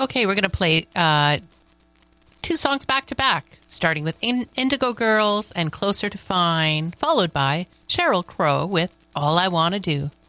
Okay, we're going to play two songs back to back, starting with Indigo Girls and Closer to Fine, followed by Sheryl Crow with All I Want to Do.